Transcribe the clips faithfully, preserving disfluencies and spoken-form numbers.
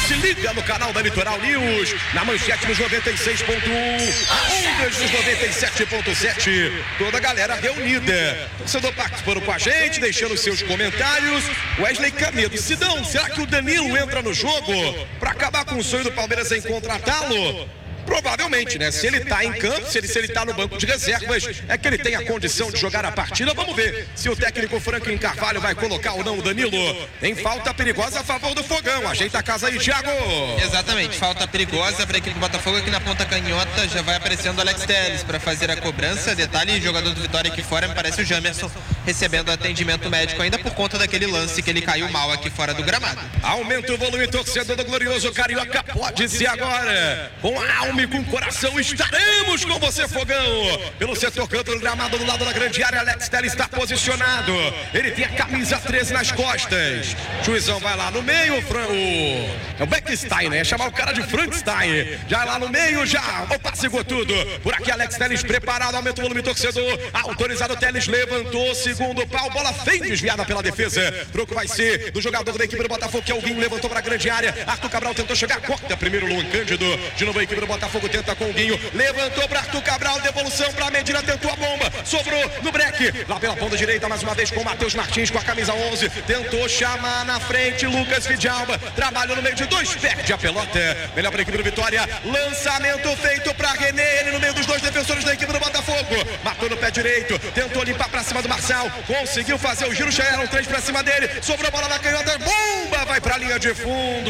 Se liga no canal da Litoral News, na manchete nos noventa e seis ponto um, ondas nos noventa e sete ponto sete. Toda a galera reunida. Torcedor participando com a gente, deixando seus comentários. Wesley Canedo, Sidão, será que o Danilo entra no jogo para acabar com o sonho do Palmeiras em contratá-lo? Provavelmente, né? Se ele tá em campo, se ele, se ele tá no banco de reservas, é que ele tem a condição de jogar a partida. Vamos ver se o técnico Franklin Carvalho vai colocar ou não o Danilo. Tem falta perigosa a favor do Fogão. Ajeita a casa aí, Thiago. Exatamente, falta perigosa para a equipe do Botafogo. Aqui na ponta canhota já vai aparecendo o Alex Telles para fazer a cobrança. Detalhe, jogador do Vitória aqui fora, me parece o Jamerson recebendo atendimento médico ainda por conta daquele lance que ele caiu mal aqui fora do gramado. Aumenta o volume, torcedor do glorioso Carioca. Pode ser agora. Com a alma e com o coração, estaremos com você, Fogão. Pelo setor canto do gramado do lado da grande área, Alex Telles está posicionado. Ele tem a camisa treze nas costas. Juizão vai lá no meio, Fran... o... é o Beckstein, né? É chamar o cara de Frankenstein. Já lá no meio, já. Opa, segurou tudo. Por aqui, Alex Telles preparado. Aumenta o volume, torcedor. Autorizado, Telles levantou. Segundo pau, bola bem desviada pela defesa. Troco vai ser do jogador da equipe do Botafogo, que é o Guinho. Levantou para a grande área. Arthur Cabral tentou chegar. Corta primeiro Luan Cândido. De novo a equipe do Botafogo tenta com o Guinho. Levantou para Arthur Cabral. Devolução para Medina. Tentou a bomba. Sobrou no breque. Lá pela ponta direita, mais uma vez com o Matheus Martins com a camisa onze. Tentou chamar na frente Lucas Vidalba. Trabalhou no meio de dois. Perde a pelota. Melhor para a equipe do Vitória. Lançamento feito para René. Ele no meio dos dois defensores da equipe do Botafogo. Matou no pé direito. Tentou limpar para cima do Marçal. Conseguiu fazer o giro. Já eram três para cima dele. Sobrou a bola na canhota. Bomba. Vai para a linha de fundo.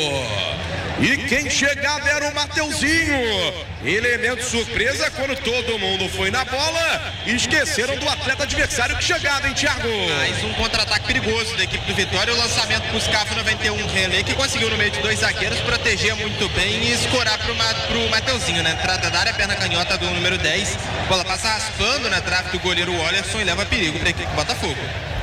E quem chegava era o Mateuzinho. Elemento surpresa quando todo mundo foi na bola. Esqueceram do atleta adversário que chegava, hein, Thiago? Mais um contra-ataque perigoso da equipe do Vitória. O lançamento para os Cafo noventa e um René, que conseguiu no meio de dois zagueiros proteger muito bem e escorar para o Mateuzinho, né? Entrada da área, perna canhota do número dez. Bola passa raspando na trave do goleiro Wallerson e leva perigo para a equipe do Botafogo.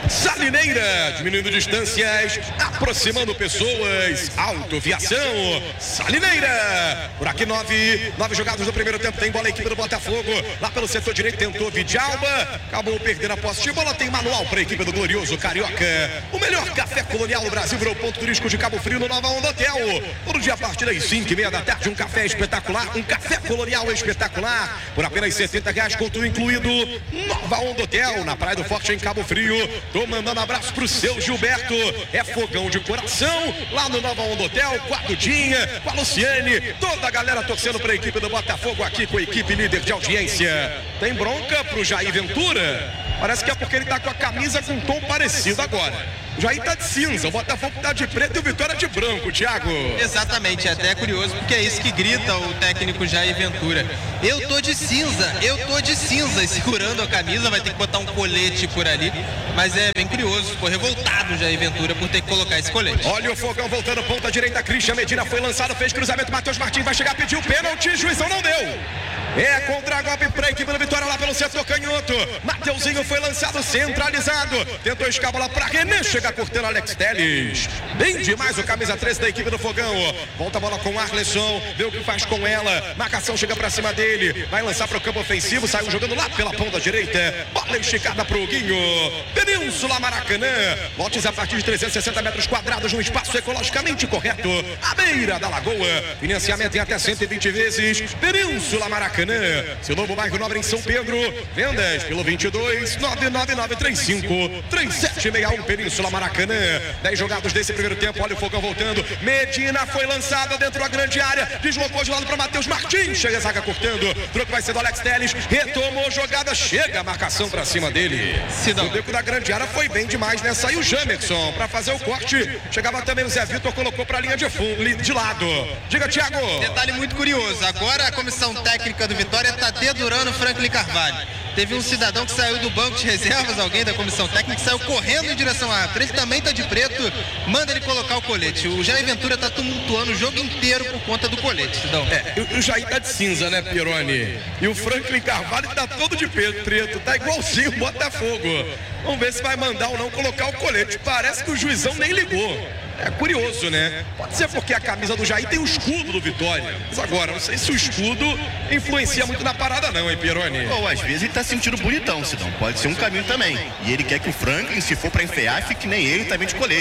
Salineira, diminuindo distâncias, aproximando pessoas, autoviação, Salineira, por aqui nove, nove jogados no primeiro tempo, tem bola a equipe do Botafogo, lá pelo setor direito tentou Vidalba, acabou perdendo a posse de bola, tem manual para a equipe do glorioso Carioca, o melhor café colonial do Brasil, virou ponto turístico de Cabo Frio no Nova Onda Hotel, todo dia a partir das cinco e meia da tarde, um café espetacular, um café colonial espetacular, por apenas setenta reais com tudo incluído, Nova Onda Hotel, na Praia do Forte em Cabo Frio. Tô mandando abraço pro seu Gilberto. É fogão de coração. Lá no Nova Onda Hotel, com a Dudinha, com a Luciane. Toda a galera torcendo pra equipe do Botafogo aqui com a equipe líder de audiência. Tem bronca pro Jair Ventura? Parece que é porque ele tá com a camisa com um tom parecido agora. O Jair tá de cinza, o Botafogo tá de preto e o Vitória de branco, Thiago. Exatamente, é até curioso porque é isso que grita o técnico Jair Ventura. Eu tô de cinza, eu tô de cinza. E segurando a camisa, vai ter que botar um colete por ali. Mas é bem curioso, ficou revoltado o Jair Ventura por ter que colocar esse colete. Olha o Fogão voltando, ponta direita, Christian Medina foi lançado, fez cruzamento, Matheus Martins vai chegar, pediu pênalti, juizão não deu. É contra-golpe para a equipe da Vitória lá pelo setor canhoto. Mateuzinho foi lançado centralizado. Tentou escabular para René. Chega cortando Alex Telles. Bem demais o camisa treze da equipe do Fogão. Volta a bola com o Arleson. Vê o que faz com ela. Marcação chega para cima dele. Vai lançar para o campo ofensivo. Saiu jogando lá pela ponta direita. Bola esticada para o Guinho. Península Maracanã. Voltes a partir de trezentos e sessenta metros quadrados. No espaço ecologicamente correto. À beira da lagoa. Financiamento em até cento e vinte vezes. Península Maracanã. Seu novo bairro nobre em São Pedro. Vendas pelo vinte e dois, nove nove nove três cinco, três sete seis um Península Maracanã. dez jogados desse primeiro tempo. Olha o Fogão voltando. Medina foi lançada dentro da grande área. Deslocou de lado para Matheus Martins. Chega a zaga cortando. Troco vai ser do Alex Telles. Retomou jogada. Chega a marcação para cima dele. Sidão. O beco da grande área foi bem demais, né? Saiu o Jamerson para fazer o corte. Chegava também o Zé Vitor. Colocou para a linha de fundo, de lado. Diga, Thiago. Detalhe muito curioso. Agora a comissão técnica do Vitória está dedurando o Franklin Carvalho. Teve um cidadão que saiu do banco de reservas, alguém da comissão técnica, que saiu correndo em direção à árbitra. Ele também está de preto, manda ele colocar o colete. O Jair Ventura está tumultuando o jogo inteiro por conta do colete, Sidão. É, o Jair tá de cinza, né, Pironi? E o Franklin Carvalho tá todo de preto, tá igualzinho o Botafogo. Vamos ver se vai mandar ou não colocar o colete. Parece que o juizão nem ligou. É curioso, né? Pode ser porque a camisa do Jair tem o escudo do Vitória. Mas agora, não sei se o escudo influencia muito na parada não, hein, Pironi? Ou às vezes ele tá sentindo bonitão, Sidão. Pode ser um caminho também. E ele quer que o Franklin, se for pra enfeiar, fique nem ele também de colete.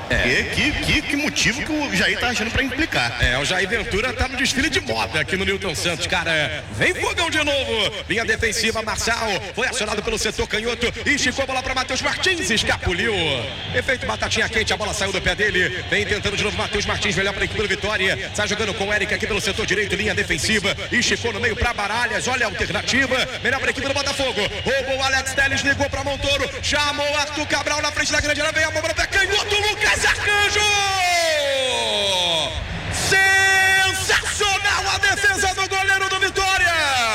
É. Que, que, que motivo que o Jair tá achando pra implicar. É, o Jair Ventura tá no desfile de moda aqui no Newton Santos, cara. Vem Fogão de novo. Linha defensiva, Marçal. Foi acionado pelo setor canhoto. Esticou a bola pra Matheus Martins. Escapuliu. Efeito batatinha quente. A bola saiu do pé dele. Vem tentando de novo Matheus Martins. Melhor pra equipe do Vitória. Sai jogando com o Eric aqui pelo setor direito. Linha defensiva. Esticou no meio pra Baralhas. Olha a alternativa. Melhor pra equipe do Botafogo. Roubou o Alex Telles. Ligou pra Montoro. Chamou o Arthur Cabral na frente da grande área. Vem a bola pra canhoto. Lucas Arcanjo! Sensacional a defesa do goleiro do Vitória!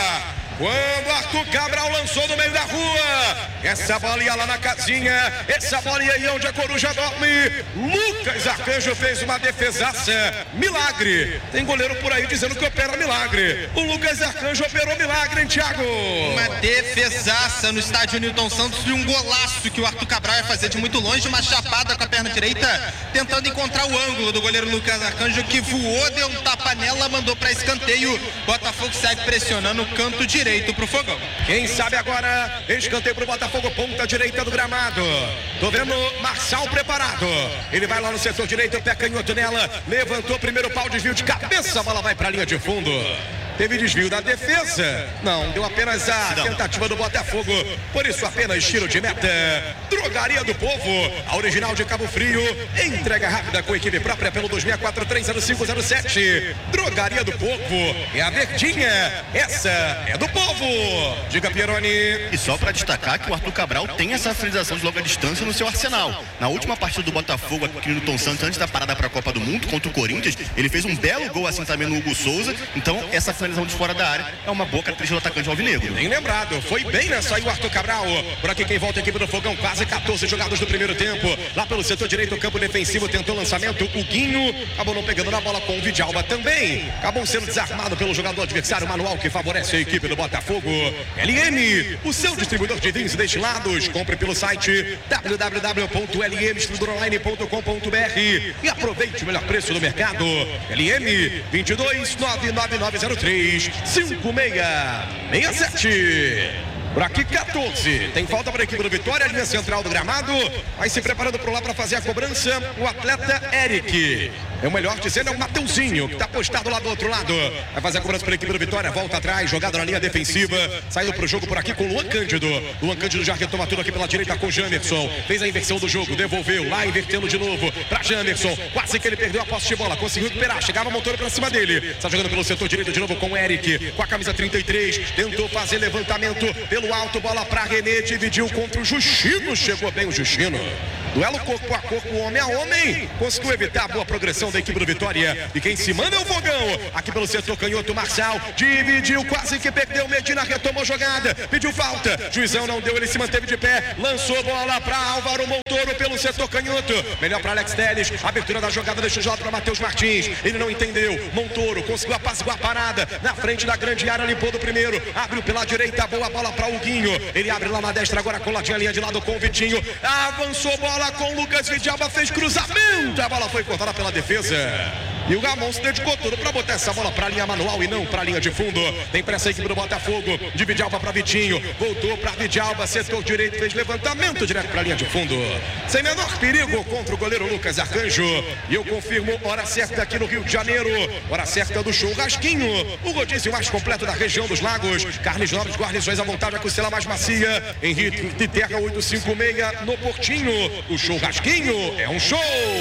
Quando Arthur Cabral lançou no meio da rua, essa bola ia lá na casinha, essa bola ia aí onde a Coruja dorme. Lucas Arcanjo fez uma defesaça, milagre. Tem goleiro por aí dizendo que opera milagre. O Lucas Arcanjo operou milagre, hein, Thiago? Uma defesaça no estádio Newton Santos e um golaço que o Arthur Cabral ia fazer de muito longe, uma chapada com a perna direita, tentando encontrar o ângulo do goleiro Lucas Arcanjo, que voou, deu um tapa nela, mandou para escanteio. Botafogo segue pressionando o canto direito pro Fogão. Quem sabe agora, escanteio pro Botafogo, ponta direita do gramado. Tô vendo Marçal preparado. Ele vai lá no setor direito, pé canhoto nela, levantou primeiro pau, desvio de cabeça, a bola vai pra linha de fundo. Teve desvio da defesa? Não, deu apenas a tentativa do Botafogo. Por isso apenas tiro de meta. Drogaria do Povo, a original de Cabo Frio. Entrega rápida com equipe própria pelo dois seis quatro três zero cinco zero sete. Drogaria do Povo. É a verdinha. Essa é do Povo. Diga, Pieroni. E só pra destacar que o Arthur Cabral tem essa finalização de longa distância no seu arsenal. Na última partida do Botafogo aqui no Newton Santos, antes da parada para a Copa do Mundo contra o Corinthians, ele fez um belo gol assim também no Hugo Souza. Então essa finalização de fora da área é uma boa característica do atacante alvinegro. Bem lembrado, foi bem nessa aí o Arthur Cabral. Por aqui quem volta a equipe do Fogão, quase quatorze jogados do primeiro tempo. Lá pelo setor direito, campo defensivo, tentou lançamento, o Guinho acabou não pegando na bola com o Vidalba também. Acabou sendo desarmado pelo jogador adversário manual que favorece a equipe do Botafogo. L M, o seu distribuidor de vinhos destilados. Compre pelo site w w w ponto l m distribuidor online ponto com ponto b r e aproveite o melhor preço do mercado. L M vinte e dois, nove nove nove zero três, cinco seis seis sete. Por aqui quatorze, tem falta para a equipe do Vitória, linha central do gramado, vai se preparando por lá para fazer a cobrança o atleta Eric. É o melhor dizendo, é o Mateuzinho, que está postado lá do outro lado. Vai fazer a cobrança para a equipe do Vitória, volta atrás, jogada na linha defensiva, saindo para o jogo por aqui com o Luan Cândido. Luan Cândido já retoma tudo aqui pela direita com o Jamerson, fez a inversão do jogo, devolveu, lá invertendo de novo para Jamerson, quase que ele perdeu a posse de bola, conseguiu recuperar, chegava o Montoro para cima dele, está jogando pelo setor direito de novo com o Eric, com a camisa trinta e três, tentou fazer levantamento pelo alto, bola para René, dividiu contra o Justino, chegou bem o Justino. Duelo corpo a corpo, homem a homem, conseguiu evitar a boa progressão da equipe do Vitória. E quem se manda é o Fogão, aqui pelo setor canhoto, Marçal, dividiu, quase que perdeu, Medina retomou jogada, pediu falta, juizão não deu, ele se manteve de pé, lançou bola para Álvaro Montoro pelo setor canhoto, melhor para Alex Telles, abertura da jogada, deixou de lado para Matheus Martins, ele não entendeu, Montoro conseguiu apaziguar a parada, na frente da grande área, limpou do primeiro, abriu pela direita, boa bola para o Guinho, ele abre lá na destra, agora coladinha a linha de lado com o Vitinho, avançou bola com o Lucas Vidalba, fez cruzamento, a bola foi cortada pela defesa. E o Gamon se dedicou todo para botar essa bola para a linha manual e não para a linha de fundo. Tem pressa a equipe do Botafogo, de Vidalba para Vitinho, voltou para Vidalba, setor direito, fez levantamento direto para a linha de fundo. Sem menor perigo contra o goleiro Lucas Arcanjo. E eu confirmo, hora certa aqui no Rio de Janeiro, hora certa do churrasquinho, o rodízio mais completo da região dos lagos, carnes nobres, guarnições à vontade, a costela mais macia, Henrique de Terra oitocentos e cinquenta e seis no Portinho. O churrasquinho é um show.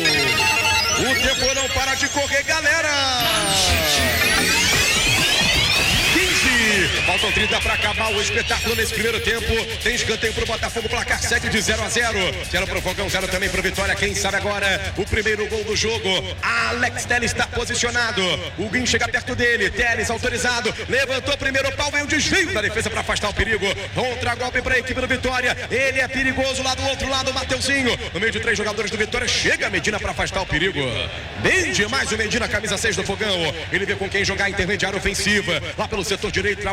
O tempo não para de correr, galera! quinze, faltam trinta para acabar o espetáculo nesse primeiro tempo. Tem escanteio pro Botafogo, placar segue de zero a zero. zero pro Fogão, zero também pro Vitória. Quem sabe agora o primeiro gol do jogo. Alex Telles está posicionado. O Guinho chega perto dele. Telles autorizado. Levantou o primeiro pau, veio o desvio da defesa para afastar o perigo. Contra golpe para a equipe do Vitória. Ele é perigoso lá do outro lado, o Mateuzinho. No meio de três jogadores do Vitória, chega a Medina para afastar o perigo. Bem demais o Medina, camisa seis do Fogão. Ele vê com quem jogar intermediária ofensiva. Lá pelo setor direito, trabalhou de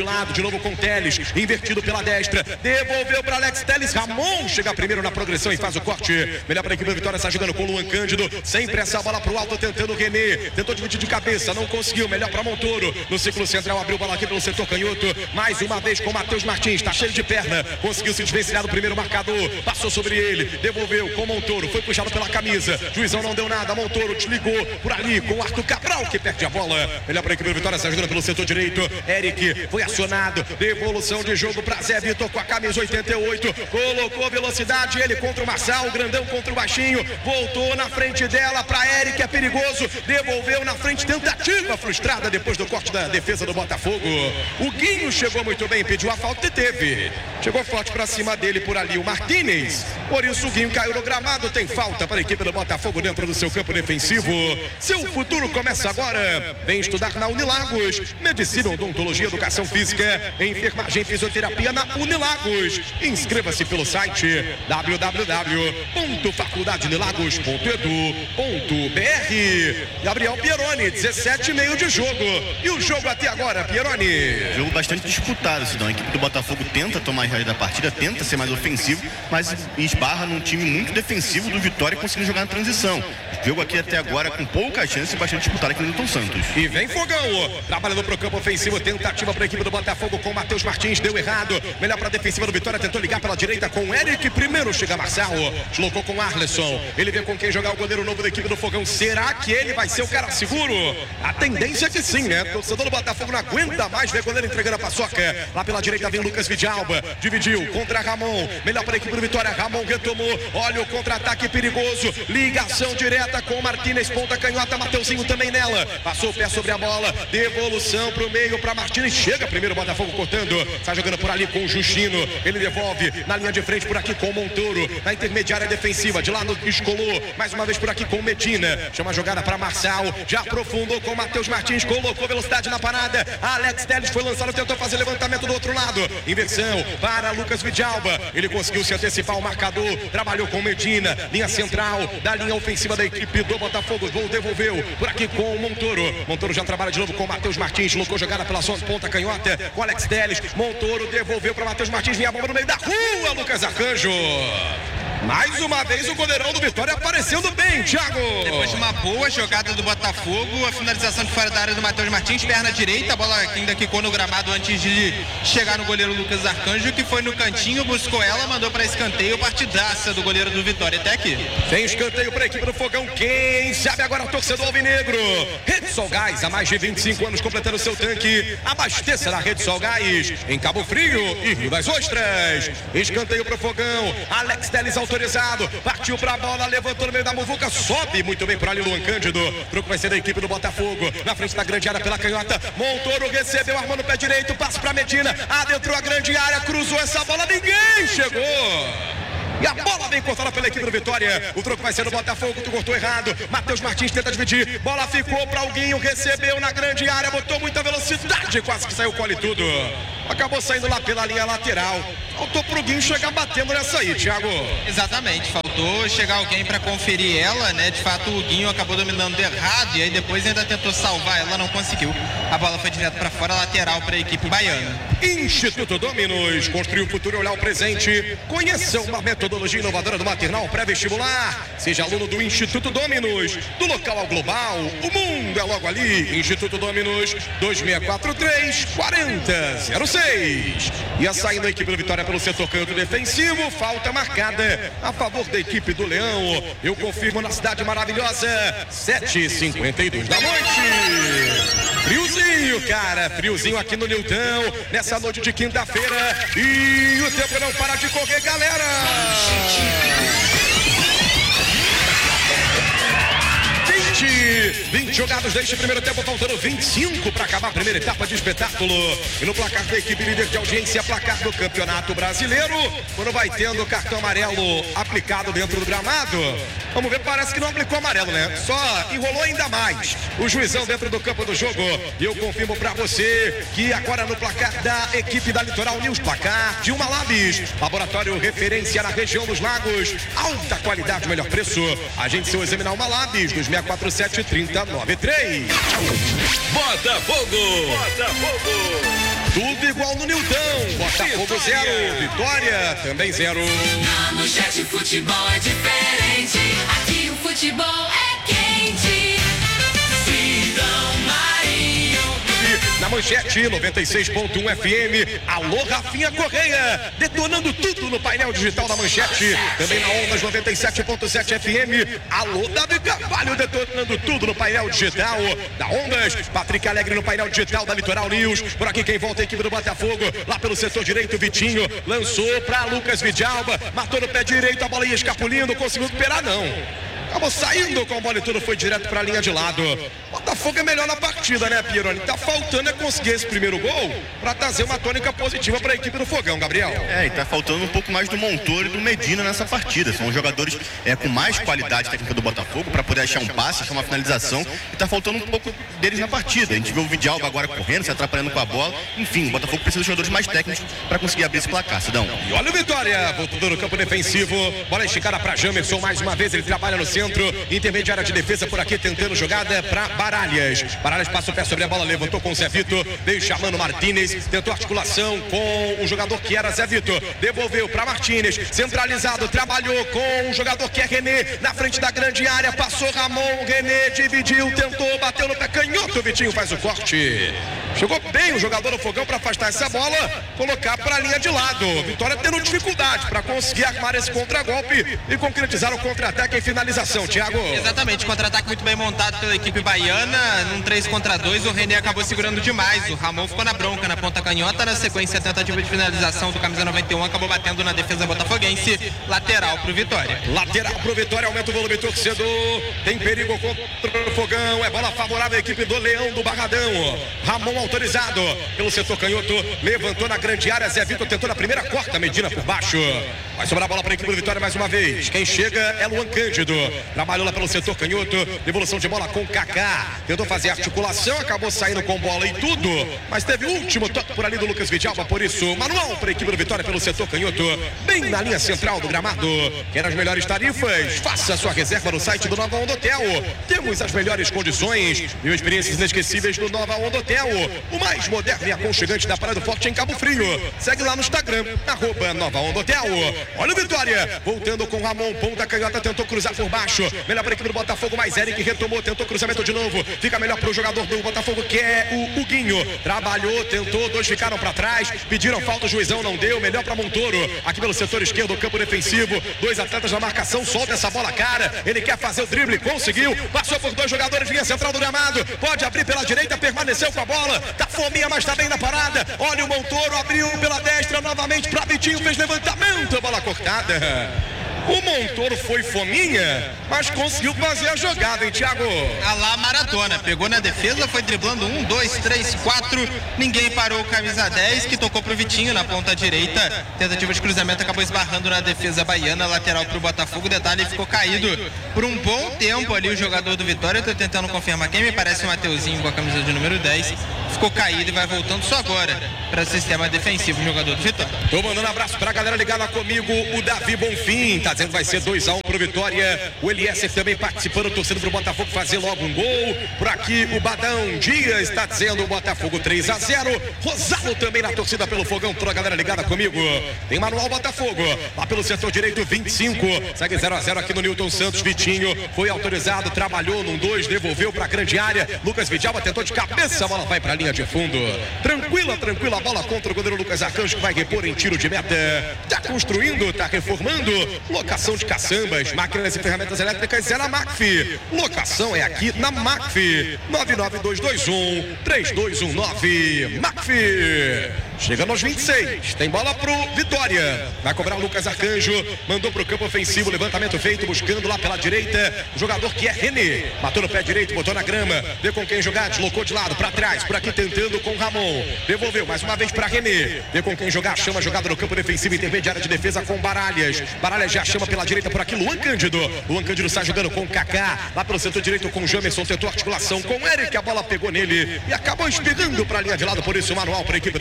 de lado, de novo com Teles, invertido pela destra, devolveu para Alex Teles, Ramon chega primeiro na progressão e faz o corte, melhor para a equipe da Vitória, está jogando com Luan Cândido, sempre essa bola para o alto, tentando o René, tentou dividir de cabeça, não conseguiu, melhor para Montoro, no círculo central, abriu bola aqui pelo setor canhoto, mais uma vez com Matheus Martins, está cheio de perna, conseguiu se desvencilhar do primeiro marcador, passou sobre ele, devolveu com Montoro, foi puxado pela camisa, Juizão não deu nada, Montoro desligou por ali com o Arthur Cabral, que perde a bola, melhor para a equipe da Vitória, está jogando pelo setor direito, Eric foi acionado, devolução de jogo para Zé Vitor com a camisa oitenta e oito, colocou velocidade, ele contra o Marçal, o grandão contra o baixinho, voltou na frente dela para Eric, é perigoso, devolveu na frente, tentativa frustrada depois do corte da defesa do Botafogo. O Guinho chegou muito bem, pediu a falta e teve. Chegou forte para cima dele por ali o Martínez. Por isso o Guinho caiu no gramado, tem falta para a equipe do Botafogo dentro do seu campo defensivo. Seu futuro começa agora. Vem estudar na Unilagos. Medicina, odontologia, educação física, enfermagem e fisioterapia na Unilagos. Inscreva-se pelo site w w w ponto faculdade unilagos ponto edu ponto b r. Gabriel Pieroni, dezessete e meio de jogo. E o jogo até agora, Pieroni? Jogo bastante disputado, Sidão. A equipe do Botafogo tenta tomar a rédea da partida, tenta ser mais ofensivo, mas esbarra num time muito defensivo do Vitória, conseguindo jogar na transição. Jogo aqui até agora com pouca chance e bastante disputado aqui no Newton Santos. E vem Fogão, trabalhando pro campo ofensivo, tentativa para a equipe do Botafogo com Matheus Martins, deu errado. Melhor para a defensiva do Vitória, tentou ligar pela direita com o Eric, primeiro chega Marçal, deslocou com Arleson. Ele vê com quem jogar o goleiro novo da equipe do Fogão. Será que ele vai ser o cara seguro? A tendência é que sim, né? O torcedor do Botafogo não aguenta mais ver o goleiro entregando a paçoca. Lá pela direita vem Lucas Vidalba, dividiu contra Ramon, melhor para a equipe do Vitória, Ramon retomou, olha o contra-ataque perigoso, ligação direta com Martínez, ponta canhota, Mateuzinho também nela, passou o pé sobre a bola, devolução para o meio para Martínez, chega primeiro o Botafogo cortando, está jogando por ali com o Justino, ele devolve na linha de frente por aqui com o Montoro, na intermediária defensiva, de lá no Escolou, mais uma vez por aqui com o Medina, chama a jogada para Marçal, já aprofundou com o Matheus Martins, colocou velocidade na parada, Alex Teles foi lançado, tentou fazer levantamento do outro lado, inversão para Lucas Vidalba, ele conseguiu se antecipar o marcador, trabalhou com o Medina, linha central da linha ofensiva da equipe do Botafogo, gol devolveu por aqui com o Montoro, Montoro já trabalha de novo com o Matheus Martins, colocou jogada pela sua ponta canhota com Alex Teles, Montoro devolveu para Matheus Martins, vinha a bomba no meio da rua, Lucas Arcanjo. Mais uma vez o goleirão do Vitória aparecendo bem, Thiago. Depois de uma boa jogada do Botafogo, a finalização de fora da área do Matheus Martins, perna direita, a bola ainda quicou no gramado antes de chegar no goleiro Lucas Arcanjo, que foi no cantinho, buscou ela, mandou para escanteio, partidaça do goleiro do Vitória até aqui. Tem escanteio para a equipe do Fogão, quem sabe agora torcedor alvinegro. Rede Sol Gás, há mais de vinte e cinco anos completando seu tanque, abasteça na Rede Sol Gás, em Cabo Frio e Rio das Ostras. Escanteio para o Fogão, Alex Teles autorizado, partiu para a bola, levantou no meio da muvuca, sobe muito bem por ali Luan Cândido, truque vai ser da equipe do Botafogo, na frente da grande área pela canhota, Montoro recebeu, armando o pé direito, passo para Medina, adentrou a grande área, cruzou essa bola, ninguém chegou. E a bola vem cortada pela equipe do Vitória. O troco vai ser do Botafogo, tu cortou errado. Matheus Martins tenta dividir. Bola ficou para o Guinho, recebeu na grande área, botou muita velocidade, quase que saiu, colhe tudo. Acabou saindo lá pela linha lateral. Faltou pro Guinho chegar batendo nessa aí, Thiago. Exatamente, faltou chegar alguém para conferir ela, né? De fato, o Guinho acabou dominando errado e aí depois ainda tentou salvar ela, não conseguiu. A bola foi direto para fora, lateral para a equipe baiana. Instituto Dominus, construir o futuro e olhar o presente. Conheça uma metodologia inovadora do maternal pré-vestibular. Seja aluno do Instituto Dominus, do local ao global. O mundo é logo ali. Instituto Dominus, dois seis quatro três, quatro zero zero seis. E a saindo a equipe do Vitória pelo setor canto defensivo, falta marcada a favor da equipe do Leão. Eu confirmo na cidade maravilhosa, sete e cinquenta e dois da noite. Friozinho, cara, friozinho aqui no Newton, nessa noite de quinta-feira. E o tempo não para de correr, galera! vinte jogados deste primeiro tempo, faltando vinte e cinco para acabar a primeira etapa de espetáculo. E no placar da equipe líder de audiência, placar do Campeonato Brasileiro, quando vai tendo cartão amarelo aplicado dentro do gramado. Vamos ver, parece que não aplicou amarelo, né? Só enrolou ainda mais o juizão dentro do campo do jogo. E eu confirmo para você que agora no placar da equipe da Litoral News, placar de uma Labs, laboratório referência na região dos lagos, alta qualidade, melhor preço. Agende seu exame na uma Labs, dois seis quatro sete, três zero nove três. Botafogo! Botafogo! Tudo igual no Nildão. Botafogo zero, Vitória também zero. Na Manchete futebol é diferente. Aqui o futebol é quente. Sidão Marinho. Na Manchete noventa e seis ponto um F M, alô Rafinha Correia, detonando tudo no painel digital da Manchete. Também na Ondas noventa e sete ponto sete F M, alô Davi Carvalho, detonando tudo no painel digital da Ondas. Patrick Alegre no painel digital da Litoral News. Por aqui quem volta é a equipe do Botafogo, lá pelo setor direito, Vitinho lançou para Lucas Vidalba, matou no pé direito, a bola ia escapulindo, conseguiu recuperar não. Acabou saindo com a bola e tudo, foi direto para a linha de lado. Botafogo é melhor na partida, né, Pieroni? Tá faltando é conseguir esse primeiro gol para trazer uma tônica positiva para a equipe do Fogão, Gabriel. É, e tá faltando um pouco mais do Montoro e do Medina nessa partida. São jogadores é, com mais qualidade técnica do Botafogo para poder achar um passe, achar uma finalização. E tá faltando um pouco deles na partida. A gente vê o Vidalba agora correndo, se atrapalhando com a bola. Enfim, o Botafogo precisa de jogadores mais técnicos para conseguir abrir esse placar, Sidão. E olha o Vitória, voltando no campo defensivo. Bola esticada para Jamerson mais uma vez, ele trabalha no centro. Intermediária de defesa por aqui, tentando jogada para Baralhas. Baralhas passa o pé sobre a bola, levantou com o Zé Vitor, veio chamando Martínez, tentou articulação com o jogador que era Zé Vitor, devolveu para Martínez, centralizado, trabalhou com o jogador que é René, na frente da grande área, passou Ramon, René dividiu, tentou, bateu no pé canhoto, Vitinho faz o corte. Chegou bem o jogador do Fogão para afastar essa bola, colocar para a linha de lado. Vitória tendo dificuldade para conseguir armar esse contragolpe e concretizar o contra-ataque em finalização, Thiago. Exatamente, contra-ataque muito bem montado pela equipe baiana, num três contra dois, o René acabou segurando demais, o Ramon ficou na bronca na ponta canhota, na sequência a tentativa de finalização do camisa noventa e um acabou batendo na defesa botafoguense, lateral pro Vitória. Lateral pro Vitória, aumenta o volume torcedor, tem perigo contra o Fogão, é bola favorável à equipe do Leão do Barradão. Ramon autorizado pelo setor canhoto, levantou na grande área, Zé Vitor tentou na primeira, corta Medina por baixo, vai sobrar a bola para a equipe do Vitória mais uma vez, quem chega é Luan Cândido, trabalhou lá pelo setor canhoto, devolução de bola com Kaká, tentou fazer articulação, acabou saindo com bola e tudo, mas teve o último toque por ali do Lucas Vidalba, por isso, manual para a equipe do Vitória pelo setor canhoto, bem na linha central do gramado. Quer as melhores tarifas? Faça a sua reserva no site do Nova Onda Hotel, temos as melhores condições e experiências inesquecíveis do Nova Onda Hotel, o mais moderno e aconchegante da Praia do Forte em Cabo Frio. Segue lá no Instagram, arroba Nova Onda Hotel. Olha o Vitória, voltando com Ramon, ponta canhota, tentou cruzar por baixo, melhor para a equipe do Botafogo, mas Eric retomou, tentou cruzamento de novo, fica melhor para o jogador do Botafogo, que é o Huguinho, trabalhou, tentou, dois ficaram para trás, pediram falta, o juizão não deu, melhor para Montoro, aqui pelo setor esquerdo, campo defensivo, dois atletas na marcação, solta essa bola cara, ele quer fazer o drible, conseguiu, passou por dois jogadores, linha central do gramado, pode abrir pela direita, permaneceu com a bola, tá fominha, mas tá bem na parada, olha o Montoro, abriu pela destra, novamente para Vitinho, fez levantamento, bola cortada. O Montoro foi fominha, mas conseguiu fazer a jogada, hein, Thiago? A lá Maratona, pegou na defesa, foi driblando um, dois, três, quatro, ninguém parou o camisa dez, que tocou pro Vitinho na ponta direita, tentativa de cruzamento acabou esbarrando na defesa baiana, lateral pro Botafogo, detalhe, ficou caído por um bom tempo ali o jogador do Vitória, eu tô tentando confirmar quem, me parece o Mateuzinho com a camisa de número dez, ficou caído e vai voltando só agora para o sistema defensivo, o jogador do Vitória. Tô mandando um abraço pra galera ligada comigo, o Davi Bonfim, tá dizendo que vai ser dois a um pro Vitória, o Eliezer também participando, torcendo pro Botafogo fazer logo um gol, por aqui o Badão Dias tá dizendo o Botafogo três a zero, Rosalo também na torcida pelo Fogão, toda a galera ligada comigo, tem manual Botafogo, lá pelo setor direito vinte e cinco, segue zero a zero aqui no Newton Santos, Vitinho foi autorizado, trabalhou num dois, devolveu pra grande área, Lucas Vidalba tentou de cabeça, a bola vai pra linha de fundo, tranquila, tranquila a bola contra o goleiro Lucas Arcanjo, que vai repor em tiro de meta, tá construindo, tá reformando, locação de caçambas, máquinas e ferramentas elétricas é na Macfi. Locação é aqui na Macfi. nove nove dois dois um, três dois um nove. Macfi. Chega nos vinte e seis. Tem bola pro Vitória. Vai cobrar o Lucas Arcanjo. Mandou pro campo ofensivo. Levantamento feito, buscando lá pela direita. O jogador que é René. Matou no pé direito, botou na grama. Vê com quem jogar, deslocou de lado para trás. Por aqui tentando com Ramon. Devolveu mais uma vez para René. Vê com quem jogar, chama a jogada no campo defensivo. Intermediária de defesa com Baralhas. Baralhas já chama pela direita por aqui, Luan Cândido. Luan Cândido sai jogando com Kaká. Lá pelo setor direito com Jamerson, tentou articulação com Eric. A bola pegou nele e acabou espigando para a linha de lado. Por isso, manual para a equipe do Botafogo.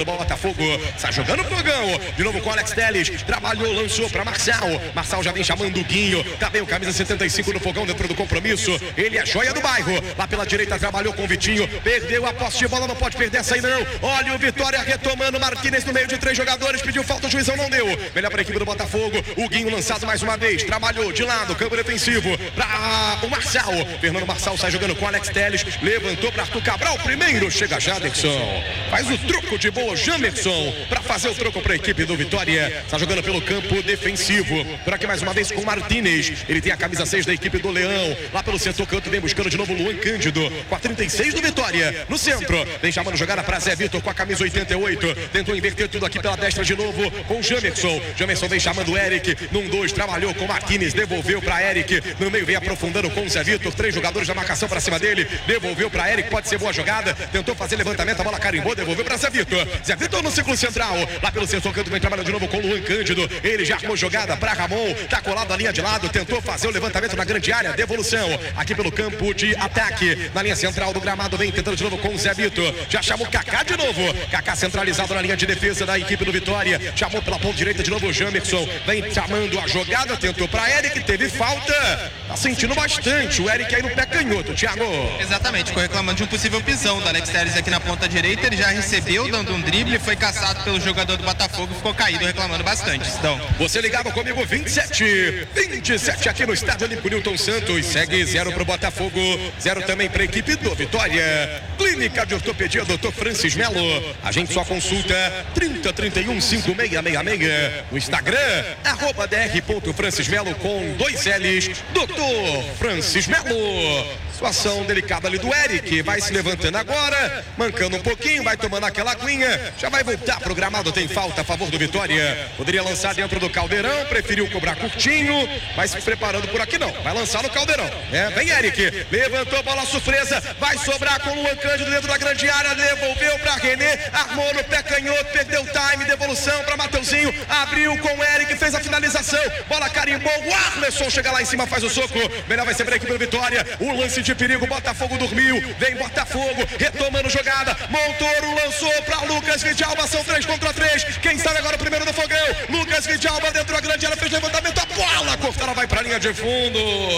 Botafogo. Sai jogando o Fogão. De novo com Alex Telles. Trabalhou, lançou para Marçal. Marçal já vem chamando o Guinho. Também o camisa setenta e cinco do Fogão dentro do compromisso. Ele é joia do bairro. Lá pela direita trabalhou com o Vitinho. Perdeu a posse de bola, não pode perder essa aí não. Olha o Vitória retomando. Martínez no meio de três jogadores. Pediu falta, o juizão não deu. Melhor para a equipe do Botafogo. O Guinho lançado mais uma vez. Trabalhou de lado, campo defensivo para o Marçal. Fernando Marçal sai jogando com Alex Telles. Levantou para Arthur Cabral. Primeiro chega Jaderson. Faz o troco de boa Jamerson para fazer o troco para a equipe do Vitória. Está jogando pelo campo defensivo. Por aqui mais uma vez com Martínez. Ele tem a camisa seis da equipe do Leão. Lá pelo setor canto vem buscando de novo Luan Cândido. Com a trinta e seis do Vitória. No centro. Vem chamando jogada para Zé Vitor com a camisa oitenta e oito. Tentou inverter tudo aqui pela destra de novo com Jamerson. Jamerson vem chamando o Eric. Num dois trabalhou com Martínez. Devolveu para Eric. No meio vem aprofundando com o Zé Vitor. Três jogadores da marcação para cima dele. Devolveu para Eric. Pode ser boa jogada. Tentou fazer levantamento. A bola carimbou. Devolveu para Zé Vitor. Zé Vitor no círculo central. Lá pelo setor canto vem trabalhando de novo com o Luan Cândido. Ele já armou jogada para Ramon. Tá colado na linha de lado. Tentou fazer o levantamento na grande área. Devolução aqui pelo campo de ataque. Na linha central do gramado vem tentando de novo com o Zé Vitor. Já chamou Kaká de novo. Kaká centralizado na linha de defesa da equipe do Vitória. Chamou pela ponta direita de novo o Jamerson. Vem chamando a jogada. Tentou para Eric. Teve falta. Tá sentindo bastante. O Eric aí no pé canhoto, Thiago. Exatamente. Ficou reclamando de um possível pisão do Alex Telles aqui na ponta direita. Ele já recebeu dando um drible. Foi caçado pelo jogador do Botafogo. Ficou caído reclamando bastante. Então, você ligava comigo vinte e sete. vinte e sete aqui no Estádio Olímpico Newton Santos. Segue zero pro Botafogo. Zero também para a equipe do Vitória. Clínica de Ortopedia doutor Francis Melo. A gente só consulta trinta, trinta e um, cinco seis seis seis. No Instagram, arroba dr.francismelo com dois L's. doutor Francis Melo. Situação delicada ali do Eric. Vai se levantando agora. Mancando um pouquinho. Vai tomando aquela aguinha. Já vai voltar pro gramado. Tem falta a favor do Vitória. Poderia lançar dentro do Caldeirão. Preferiu cobrar curtinho. Vai se preparando por aqui não. Vai lançar no Caldeirão. É, vem Eric. Levantou, bola surpresa. Vai sobrar com o Luan Cândido dentro da grande área. Devolveu para René. Armou no pé canhoto. Perdeu o time. Devolução para Mateuzinho. Abriu com o Eric. Fez a finalização. Bola carimbou. O Arleson chega lá em cima. Faz o soco. Melhor vai ser para a equipe do Vitória. O lance de perigo. Botafogo dormiu. Vem Botafogo. Retomando jogada. Montoro lançou para Lucas Vidalba. São três contra três. Quem sabe agora o primeiro do Fogão. Lucas Vidalba dentro da grande área. Fez levantamento. A bola cortada. Vai para a linha de fundo.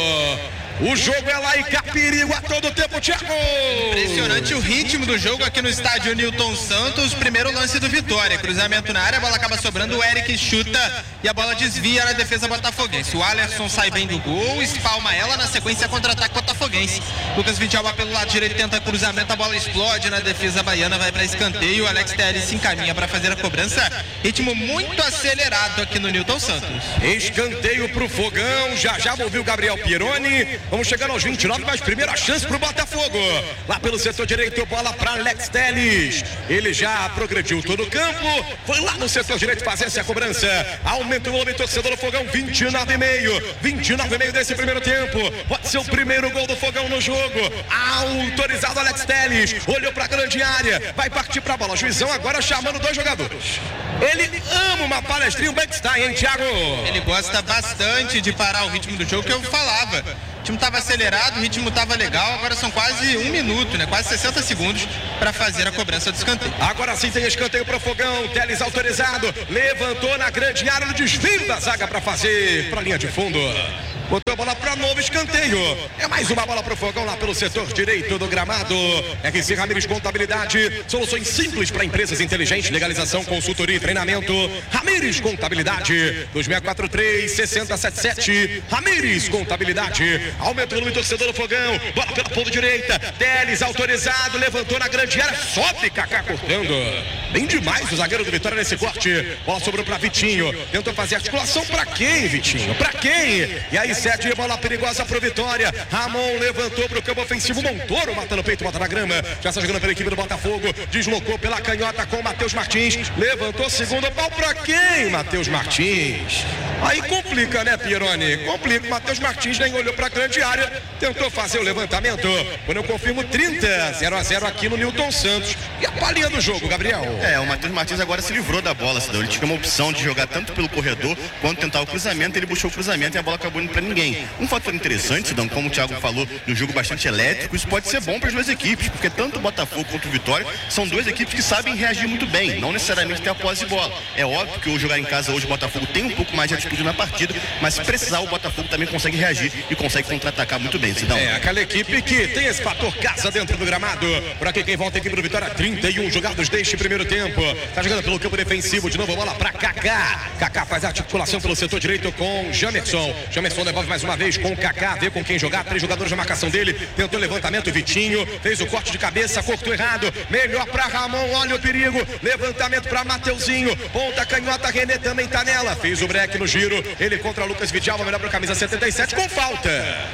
O jogo é lá e cá, perigo a todo tempo, Thiago. Impressionante o ritmo do jogo aqui no estádio Newton Santos. Primeiro lance do Vitória, cruzamento na área, a bola acaba sobrando, o Eric chuta e a bola desvia na defesa botafoguense. O Alisson sai bem do gol, espalma ela, na sequência contra-ataque botafoguense. Lucas Vidalba pelo lado direito tenta cruzamento, a bola explode na defesa baiana, vai para escanteio. O Alex Telles se encaminha para fazer a cobrança. Ritmo muito acelerado aqui no Newton Santos. Escanteio pro Fogão, já já ouviu o Gabriel Pieroni. Vamos chegando aos vinte e nove, mas primeira chance pro Botafogo. Lá pelo setor direito, bola para Alex Telles. Ele já progrediu todo o campo. Foi lá no setor direito fazer essa cobrança. Aumenta o volume, torcedor do Fogão, vinte e nove e meio. vinte e nove e meio desse primeiro tempo. Pode ser o primeiro gol do Fogão no jogo. Autorizado Alex Telles. Olhou para a grande área. Vai partir para a bola. Juizão agora chamando dois jogadores. Ele ama uma palestrinha, um backstyle, hein, Thiago? Ele gosta bastante de parar o ritmo do jogo, que eu falava. O time estava acelerado, o ritmo estava legal, agora são quase um minuto, né? Quase sessenta segundos para fazer a cobrança do escanteio. Agora sim tem escanteio para o Fogão, Telles autorizado, levantou na grande área no desvio da zaga para fazer para a linha de fundo. Botou a bola para novo escanteio. É mais uma bola para o Fogão lá pelo setor direito do gramado. R C Ramires Contabilidade. Soluções simples para empresas inteligentes. Legalização, consultoria e treinamento. Ramires Contabilidade. dois seis quatro três, seis zero sete sete. Ramires Contabilidade. Aumenta o número do torcedor do Fogão. Bola pela ponta direita. Telles autorizado. Levantou na grande área. Sobe Kaká cortando. Bem demais o zagueiro do Vitória nesse corte. Bola sobrou para Vitinho. Tentou fazer articulação. Para quem, Vitinho? Para quem? E aí sete, bola perigosa pro Vitória. Ramon levantou pro campo ofensivo. Montoro mata no peito, bota na grama. Já está jogando pela equipe do Botafogo. Deslocou pela canhota com o Matheus Martins. Levantou segundo pau pra quem, Matheus Martins? Aí complica, né, Pieroni? Complica. Matheus Martins nem olhou pra grande área. Tentou fazer o levantamento. Quando eu confirmo trinta, zero a zero aqui no Newton Santos. E a palhinha do jogo, Gabriel? É, o Matheus Martins agora se livrou da bola, Cidão. Ele tinha uma opção de jogar tanto pelo corredor quanto tentar o cruzamento. Ele buscou o cruzamento e a bola acabou indo pra ninguém. Um fator interessante, Sidão, como o Thiago falou, no jogo bastante elétrico, isso pode ser bom para as duas equipes, porque tanto o Botafogo quanto o Vitória são duas equipes que sabem reagir muito bem, não necessariamente ter a posse de bola. É óbvio que o jogar em casa hoje o Botafogo tem um pouco mais de atitude na partida, mas se precisar o Botafogo também consegue reagir e consegue contra-atacar muito bem, Sidão. É, aquela equipe que tem esse fator casa dentro do gramado. Por aqui quem volta a equipe do Vitória, trinta e um jogados deste primeiro tempo. Tá jogando pelo campo defensivo, de novo bola para Kaká. Kaká faz a articulação pelo setor direito com Jamerson. Jamerson devolve mais uma vez com Kaká, vê com quem jogar, três jogadores na marcação dele. Tentou levantamento, Vitinho fez o corte de cabeça, cortou errado. Melhor para Ramon, olha o perigo. Levantamento para Mateuzinho. Ponta canhota, René também tá nela. Fez o break no giro. Ele contra Lucas Vidalba, melhor para camisa setenta e sete com falta.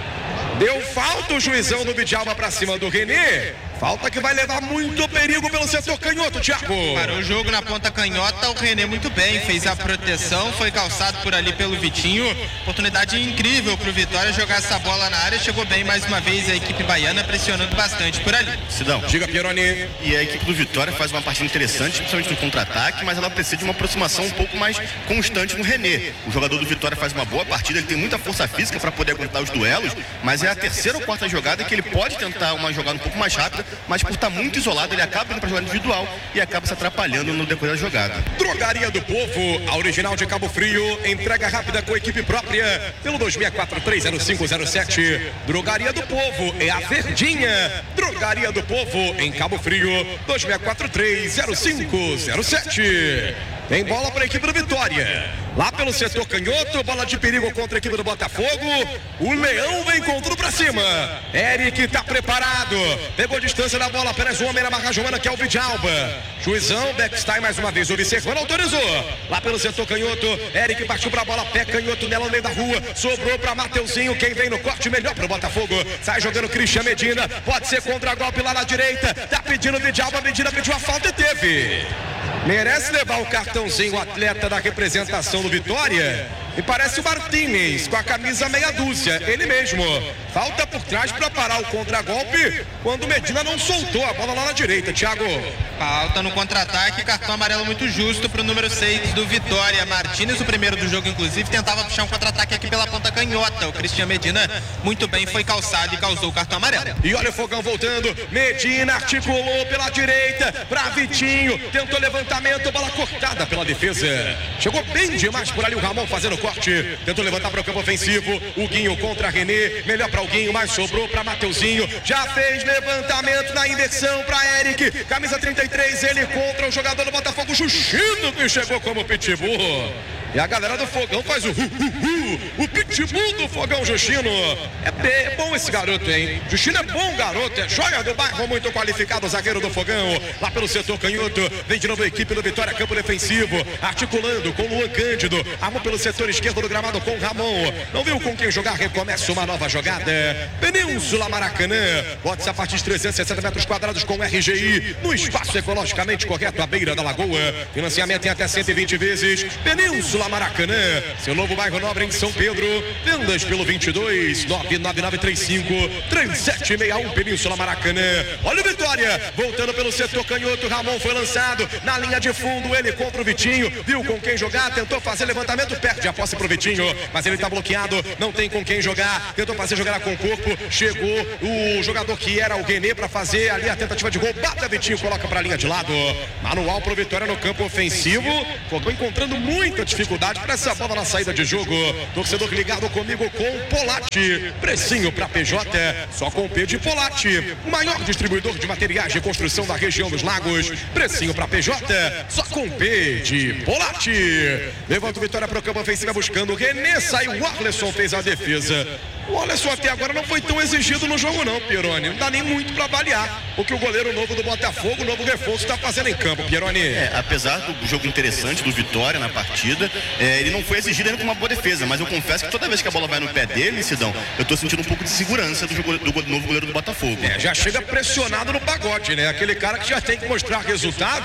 Deu falta o juizão do Vidalba para cima do René. Falta que vai levar muito perigo pelo setor canhoto, Thiago. Parou o jogo na ponta canhota, o René muito bem, fez a proteção, foi calçado por ali pelo Vitinho. Oportunidade incrível para o Vitória jogar essa bola na área. Chegou bem mais uma vez a equipe baiana, pressionando bastante por ali. Sidão. Diga, Pieroni. E a equipe do Vitória faz uma partida interessante, principalmente no contra-ataque, mas ela precisa de uma aproximação um pouco mais constante no René. O jogador do Vitória faz uma boa partida, ele tem muita força física para poder aguentar os duelos, mas é a terceira ou quarta jogada que ele pode tentar uma jogada um pouco mais rápida, mas por estar muito isolado, ele acaba indo para jogada individual e acaba se atrapalhando no decorrer da jogada. Drogaria do Povo, a original de Cabo Frio, entrega rápida com equipe própria pelo dois seis quatro três zero cinco zero sete. Drogaria do Povo é a Verdinha. Drogaria do Povo em Cabo Frio, dois seis quatro três zero cinco zero sete. Tem bola para a equipe do Vitória. Lá pelo setor canhoto, bola de perigo contra a equipe do Botafogo. O Leão vem com tudo para cima. Eric está preparado. Pegou distância da bola, apenas um homem na marca Joana, que é o Vidalba. Juizão, Beckstein mais uma vez, o Vicefano autorizou. Lá pelo setor canhoto, Eric partiu para a bola, pé canhoto nela no meio da rua. Sobrou para Mateuzinho, quem vem no corte melhor para o Botafogo. Sai jogando Christian Medina, pode ser contra-golpe lá na direita. Tá pedindo Vidalba, Medina pediu a falta e teve. Merece levar o cartãozinho o atleta da representação do Vitória. E parece o Martínez com a camisa meia dúzia, ele mesmo. Falta por trás para parar o contragolpe quando o Medina não soltou a bola lá na direita, Thiago. Falta no contra-ataque, cartão amarelo muito justo para o número seis do Vitória. Martínez, o primeiro do jogo, inclusive, tentava puxar um contra-ataque aqui pela ponta canhota. O Christian Medina muito bem, foi calçado e causou o cartão amarelo. E olha o Fogão voltando, Medina articulou pela direita para Vitinho, tentou levantamento, bola cortada pela defesa. Chegou bem demais por ali o Ramon fazendo corte. Tentou levantar para o campo ofensivo. O Guinho contra René. Melhor para o Guinho, mas sobrou para Mateuzinho. Já fez levantamento na inversão para Eric. Camisa trinta e três, ele contra o jogador do Botafogo, Justino, que chegou como pitbull. E a galera do Fogão faz o hu, hu, hu, o pitbull do Fogão, Justino. É, bem, é bom esse garoto, hein? Justino é bom garoto, é joia do bairro, muito qualificado, zagueiro do Fogão. Lá pelo setor canhoto, vem de novo a equipe do Vitória, campo defensivo, articulando com o Luan Cândido. Armou pelo setor esquerdo do gramado com o Ramon. Não viu com quem jogar, recomeça uma nova jogada. Península Maracanã, bote a partir de trezentos e sessenta metros quadrados com R G I, no espaço ecologicamente correto à beira da lagoa. Financiamento em até cento e vinte vezes. Península Maracanã, seu novo bairro nobre em São Pedro. Vendas pelo vinte e dois, nove nove nove três cinco, três sete seis um, Península Maracanã. Olha o Vitória, voltando pelo setor canhoto, Ramon foi lançado na linha de fundo, ele contra o Vitinho, viu com quem jogar, tentou fazer levantamento, perde a posse pro Vitinho, mas ele tá bloqueado, não tem com quem jogar, tentou fazer jogar com o corpo, chegou o jogador que era o René para fazer ali a tentativa de gol, bate a Vitinho, coloca pra linha de lado. Manual pro Vitória no campo ofensivo, Fogão encontrando muita dificuldade para essa bola na saída de jogo. Torcedor ligado comigo com o Polatti. Precinho para P J, só com o P de Polatti. O maior distribuidor de materiais de construção da região dos Lagos. Precinho para P J, só com o P de Polatti. Levanta o Vitória para o campo ofensivo buscando o René. Saiu o Arleson, fez a defesa. O Alisson até agora não foi tão exigido no jogo não, Pieroni. Não dá nem muito para avaliar o que o goleiro novo do Botafogo, o novo reforço, está fazendo em campo, Pieroni. É, apesar do jogo interessante do Vitória na partida, é, ele não foi exigido ainda com uma boa defesa, mas eu confesso que toda vez que a bola vai no pé dele, Sidão, eu tô sentindo um pouco de segurança do, jogo, do novo goleiro do Botafogo. É, já chega pressionado no pagode, né? Aquele cara que já tem que mostrar resultado.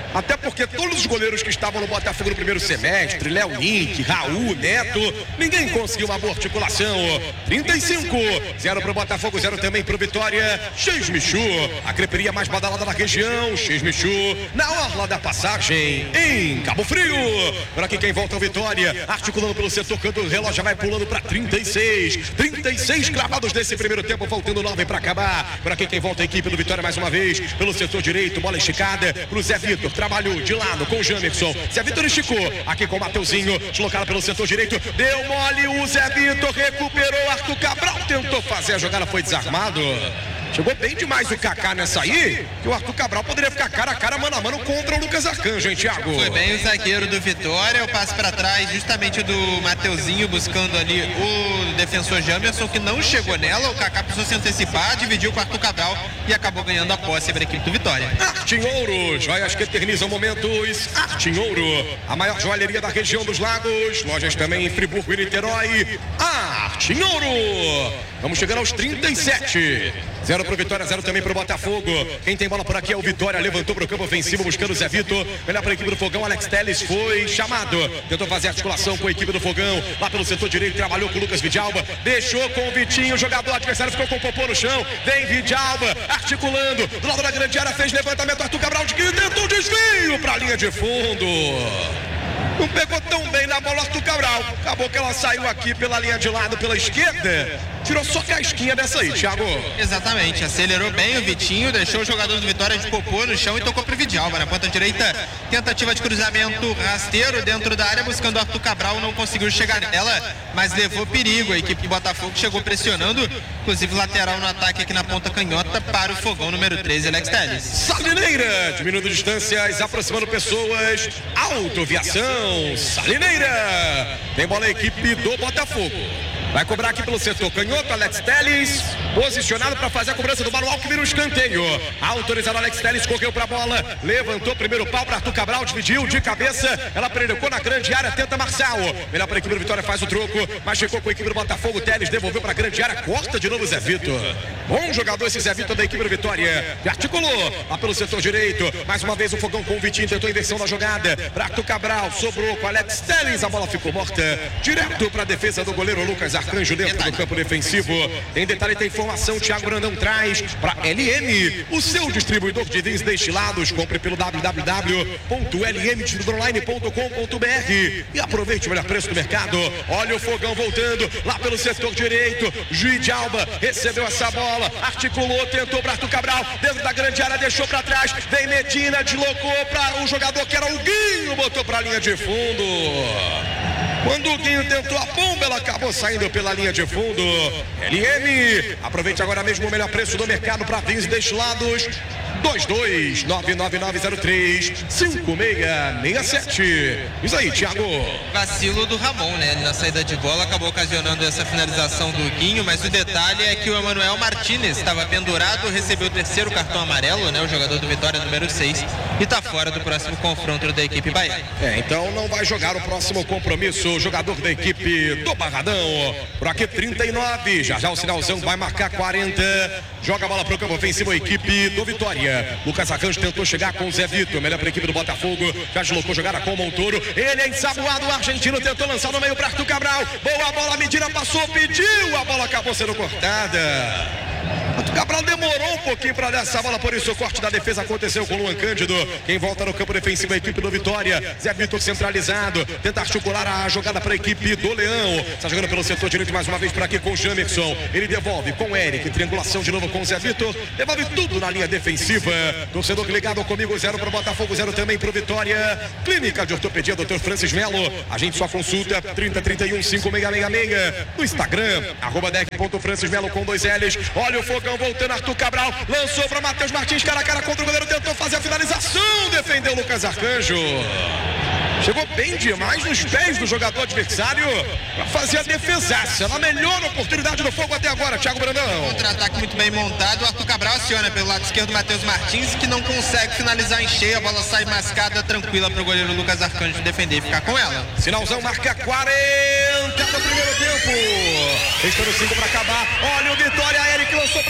Até porque todos os goleiros que estavam no Botafogo no primeiro semestre, Léo Link, Raul, Neto, ninguém conseguiu uma boa articulação. trinta e cinco, zero para o Botafogo, zero também para o Vitória. X Michu, a creperia mais badalada da região. X Michu, na orla da passagem, em Cabo Frio. Por aqui quem volta é o Vitória, articulando pelo setor canto, o relógio vai pulando para trinta e seis. trinta e seis cravados desse primeiro tempo, faltando nove para acabar. Por aqui quem volta a equipe do Vitória mais uma vez, pelo setor direito, bola esticada pro Zé Vitor, trabalhou de lado com o Jamerson. Zé Vitor esticou, aqui com o Mateuzinho, deslocado pelo setor direito, deu mole, o Zé Vitor recuperou, Arthur Cabral tentou fazer a jogada, foi desarmado. Chegou bem demais o Kaká nessa aí, que o Arthur Cabral poderia ficar cara a cara, mano a mano contra o Lucas Arcanjo, hein, Thiago? Foi bem o zagueiro do Vitória, o passe para trás justamente do Mateuzinho, buscando ali o defensor Jamerson, que não chegou nela, o Kaká precisou se antecipar, dividiu com o Arthur Cabral e acabou ganhando a posse para a equipe do Vitória. Arte em Ouro, joias que eternizam momentos. Arte em Ouro, a maior joalheria da região dos lagos, lojas também em Friburgo e Niterói. Arte em Ouro, vamos chegando aos trinta e sete. Zero para o Vitória, zero também para o Botafogo. Quem tem bola por aqui é o Vitória. Levantou para o campo ofensivo, buscando o Zé Vitor. Melhor para a equipe do Fogão. Alex Telles foi chamado. Tentou fazer articulação com a equipe do Fogão. Lá pelo setor direito, trabalhou com o Lucas Vidalba. Deixou com o Vitinho. O jogador adversário ficou com o popô no chão. Vem Vidalba, articulando. Do lado da grande área, fez levantamento. Arthur Cabral de que tentou um desvio para a linha de fundo. Não pegou tão bem na bola Arthur Cabral. Acabou que ela saiu aqui pela linha de lado, pela esquerda. Tirou só casquinha dessa aí, Thiago. Exatamente, acelerou bem o Vitinho, deixou o jogador do Vitória de popô no chão e tocou pro Vidalba. Na ponta direita, tentativa de cruzamento rasteiro dentro da área, buscando o Arthur Cabral, não conseguiu chegar nela, mas levou perigo. A equipe do Botafogo chegou pressionando, inclusive lateral no ataque aqui na ponta canhota para o Fogão número treze, Alex Telles. Salineira, diminuindo distâncias, aproximando pessoas. Autoviação, Salineira. Tem bola a equipe do Botafogo. Vai cobrar aqui pelo setor canhoto, Alex Telles, posicionado para fazer a cobrança do Balual, que vira o escanteio. Autorizado, Alex Telles correu para a bola, levantou primeiro pau para Arthur Cabral, dividiu de cabeça, ela predicou na grande área, tenta Marçal. Melhor para a equipe do Vitória, faz o troco, mas ficou com a equipe do Botafogo. Telles devolveu para a grande área, corta de novo o Zé Vitor. Bom jogador esse Zé Vitor da equipe do Vitória. Articulou lá pelo setor direito, mais uma vez o Fogão com o Vitinho, tentou a inversão da jogada para Arthur Cabral, sobrou com Alex Telles, a bola ficou morta, direto para a defesa do goleiro Lucas Arcanjo dentro do campo defensivo. Em detalhe, tem informação, Thiago Brandão traz para L M, o seu distribuidor de vinhos destilados. Compre pelo w w w ponto l m online ponto com ponto b r e aproveite o melhor preço do mercado. Olha o Fogão voltando lá pelo setor direito. Juiz de Alba recebeu essa bola, articulou, tentou para Arthur Cabral, dentro da grande área, deixou para trás. Vem Medina, deslocou para o jogador que era o Guinho, botou para a linha de fundo. Quando o Guinho tentou a bomba, ela acabou saindo pela linha de fundo. L M, aproveite agora mesmo o melhor preço do mercado para vinhos destilados. dois dois nove nove nove zero três cinco seis seis sete. Isso aí, Thiago. Vacilo do Ramon, né? Na saída de bola acabou ocasionando essa finalização do Guinho, mas o detalhe é que o Emanuel Martinez estava pendurado, recebeu o terceiro cartão amarelo, né? O jogador do Vitória número seis, e está fora do próximo confronto da equipe baiana. É, então não vai jogar o próximo compromisso o jogador da equipe do Barradão. Por aqui trinta e nove, já já o sinalzão vai marcar quarenta. Joga a bola para o campo ofensivo a equipe do Vitória. Lucas Arcanjo tentou chegar com o Zé Vitor, melhor para a equipe do Botafogo, já deslocou jogada com o Montoro. Ele é ensaboado, o argentino tentou lançar no meio para Arthur Cabral. Boa bola, Medina passou, pediu, a bola acabou sendo cortada. Arthur Cabral demorou um pouquinho para dar essa bola, por isso o corte da defesa aconteceu com o Luan Cândido. Quem volta no campo defensivo é a equipe do Vitória. Zé Vitor centralizado, tenta articular a jogada para a equipe do Leão. Está jogando pelo setor direito mais uma vez por aqui com o Jamerson. Ele devolve com o Eric, triangulação de novo com o Zé Vitor. Devolve tudo na linha defensiva. Torcedor ligado comigo, zero para o Botafogo, zero também para o Vitória. Clínica de Ortopedia, doutor Francis Melo. A gente só consulta trinta, trinta e um, cinco seis seis seis. No Instagram, arroba dec ponto francis melo com dois L's. Olha o Fogão voltando, Arthur Cabral lançou para Matheus Martins, cara a cara contra o goleiro, tentou fazer a finalização, defendeu Lucas Arcanjo. Chegou bem demais nos pés do jogador adversário para fazer a defesaça. Na melhor oportunidade do Fogo até agora, Thiago Brandão. Contra-ataque muito bem montado. O Arthur Cabral aciona pelo lado esquerdo o Matheus Martins, que não consegue finalizar em cheio. A bola sai mascada, tranquila para o goleiro Lucas Arcanjo defender e ficar com ela. Sinalzão marca quarenta do primeiro tempo. Restando cinco para acabar. Olha o Vitória, Eric lançou para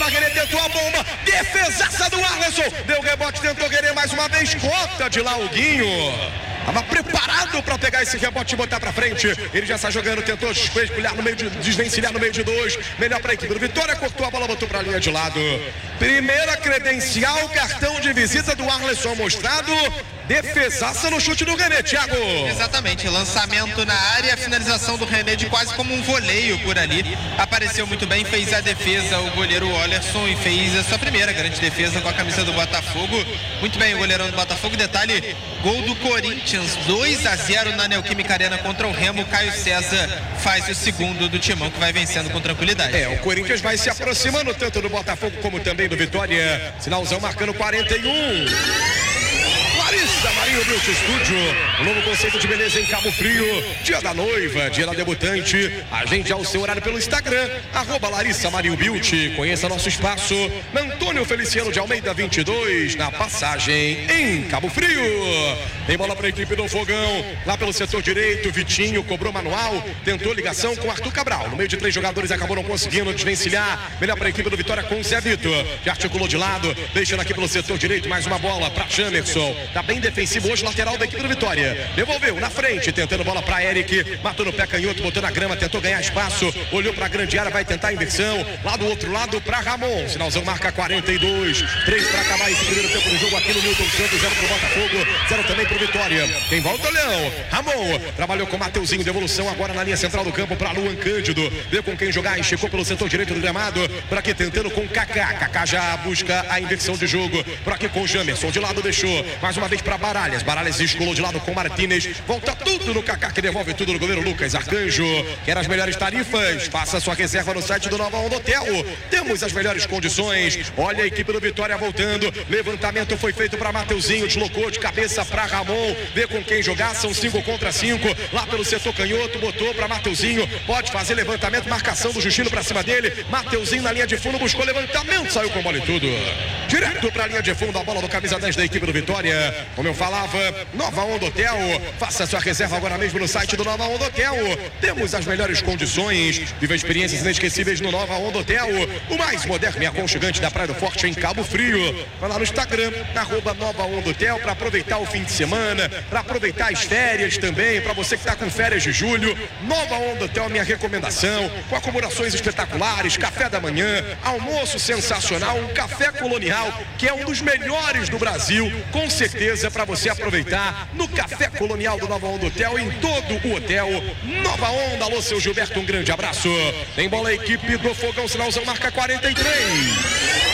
René tentou a bomba, defesaça do Arleson, deu rebote, tentou René mais uma vez, conta de lá o Guinho. Estava preparado para pegar esse rebote e botar para frente. Ele já está jogando, tentou desvencilhar no meio de, desvencilhar no meio de dois. Melhor para a equipe do Vitória, cortou a bola, botou para a linha de lado. Primeira credencial, cartão de visita do Arleson mostrado. Defesaça no chute do René, Thiago. Exatamente, lançamento na área, finalização do René de quase como um voleio por ali. Apareceu muito bem, fez a defesa o goleiro Olerson e fez a sua primeira grande defesa com a camisa do Botafogo. Muito bem o goleirão do Botafogo. Detalhe, gol do Corinthians, dois a zero na Neoquímica Arena contra o Remo. Caio César faz o segundo do Timão, que vai vencendo com tranquilidade. É, o Corinthians vai se aproximando tanto do Botafogo como também do Vitória. Sinalzão marcando quarenta e um. Larissa Marinho Beauty Studio, um novo conceito de beleza em Cabo Frio. Dia da noiva, dia da debutante. Agende ao seu horário pelo Instagram, arroba Larissa Marinho Beauty. Conheça nosso espaço na Antônio Feliciano de Almeida vinte e dois, na Passagem, em Cabo Frio. Tem bola para a equipe do Fogão, lá pelo setor direito. Vitinho cobrou manual, tentou ligação com Arthur Cabral. No meio de três jogadores, acabou não conseguindo desvencilhar. Melhor para a equipe do Vitória com Zé Vitor, que articulou de lado, deixando aqui pelo setor direito. Mais uma bola para Jamerson. Tá bem defensivo hoje, lateral da equipe do Vitória. Devolveu na frente, tentando bola para Eric. Matou no pé canhoto, botou na grama, tentou ganhar espaço. Olhou para a grande área, vai tentar a inversão. Lá do outro lado para Ramon. Sinalzão marca quarenta e dois. três para acabar esse primeiro tempo do jogo aqui no Newton Santos. zero para o Botafogo, zero também para o Vitória. Quem volta, Leão. Ramon trabalhou com Mateuzinho. Devolução agora na linha central do campo para Luan Cândido. Deu com quem jogar e chegou pelo setor direito do gramado. Por aqui tentando com Kaká. Kaká já busca a inversão de jogo. Por aqui com Jamerson. De lado deixou. Mais uma vez para Baralhas. Baralhas escolou de lado com Martínez. Volta tudo no Kaká, que devolve tudo no goleiro Lucas Arcanjo. Quer as melhores tarifas? Faça sua reserva no site do Nova Onda Hotel. Temos as melhores condições. Olha a equipe do Vitória voltando. Levantamento foi feito para Mateuzinho. Deslocou de cabeça para Ramon. Vê com quem jogar. São cinco contra cinco. Lá pelo setor canhoto. Botou para Mateuzinho. Pode fazer levantamento. Marcação do Justino para cima dele. Mateuzinho na linha de fundo. Buscou levantamento. Saiu com bola e tudo. Direto para a linha de fundo. A bola do camisa dez da equipe do Vitória. Como eu falava, Nova Onda Hotel. Faça sua reserva agora mesmo no site do Nova Onda Hotel. Temos as melhores condições. Viva experiências inesquecíveis no Nova Onda Hotel. O mais moderno e aconchegante da Praia do Forte em Cabo Frio. Vai lá no Instagram, arroba Nova Onda Hotel, para aproveitar o fim de semana, para aproveitar as férias também, para você que está com férias de julho. Nova Onda Hotel é minha recomendação, com acomodações espetaculares, café da manhã, almoço sensacional, um café colonial, que é um dos melhores do Brasil, com certeza, para você aproveitar no café colonial do Nova Onda Hotel, em todo o hotel. Nova Onda, alô, seu Gilberto, um grande abraço. Tem bola a equipe do Fogão, sinalzão marca quarenta e três.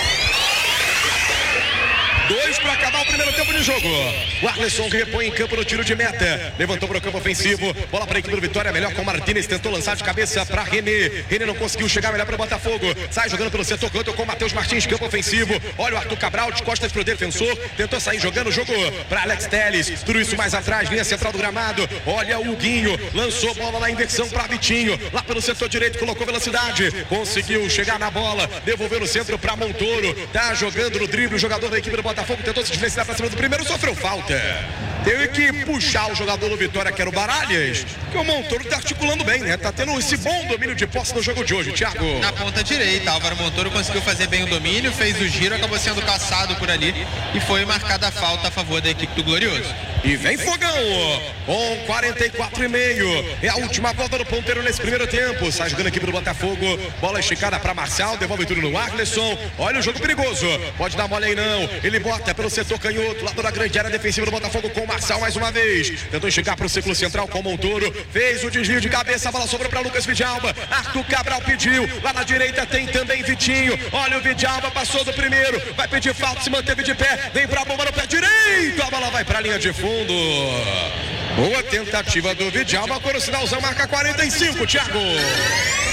Dois para acabar o primeiro tempo de jogo. O Arleson repõe em campo no tiro de meta. Levantou para o campo ofensivo. Bola para a equipe do Vitória. Melhor com o Martínez. Tentou lançar de cabeça para René. René não conseguiu chegar. Melhor para o Botafogo. Sai jogando pelo setor canto com o Matheus Martins. Campo ofensivo. Olha o Arthur Cabral de costas para o defensor. Tentou sair jogando. Jogou para Alex Telles. Tudo isso mais atrás. Linha central do gramado. Olha o Guinho. Lançou bola na inversão para Vitinho. Lá pelo setor direito. Colocou velocidade. Conseguiu chegar na bola. Devolveu no centro para Montoro. Tá jogando no drible. O jogador da equipe do Botafogo tentou se desvencilhar para cima do primeiro, sofreu falta. Teve que puxar o jogador do Vitória, que era o Baralhas, que o Montoro tá articulando bem, né? Tá tendo esse bom domínio de posse no jogo de hoje, Thiago. Na ponta direita, Álvaro Montoro conseguiu fazer bem o domínio, fez o giro, acabou sendo caçado por ali e foi marcada a falta a favor da equipe do Glorioso. E vem Fogão, com quarenta e quatro e meio. É a última volta do ponteiro nesse primeiro tempo. Sai jogando a equipe do Botafogo. Bola esticada para Marcial, devolve tudo no Arleson. Olha o jogo perigoso. Pode dar mole aí não. Ele bota pelo setor canhoto, lado da grande área defensiva do Botafogo com o Marcial mais uma vez. Tentou chegar para o círculo central com o Montoro. Fez o desvio de cabeça, a bola sobrou para Lucas Vidalba. Arthur Cabral pediu. Lá na direita tem também Vitinho. Olha o Vidalba, passou do primeiro. Vai pedir falta, se manteve de pé. Vem para a bomba no pé direito. A bola vai para a linha de fundo. Boa tentativa do Vidalba. Agora o sinalzão marca quarenta e cinco, Thiago.